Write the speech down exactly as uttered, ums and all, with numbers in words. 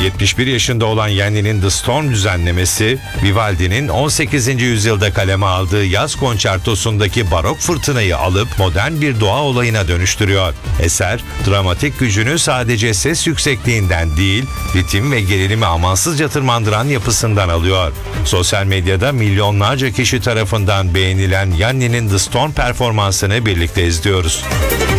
yetmiş bir yaşında olan Yanni'nin The Storm düzenlemesi, Vivaldi'nin on sekizinci yüzyılda kaleme aldığı yaz konçertosundaki barok fırtınayı alıp modern bir doğa olayına dönüştürüyor. Eser, dramatik gücünü sadece ses yüksekliğinden değil, ritim ve gerilimi amansızca tırmandıran yapısından alıyor. Sosyal medyada milyonlarca kişi tarafından beğenilen Yanni'nin The Storm performansını birlikte izliyoruz.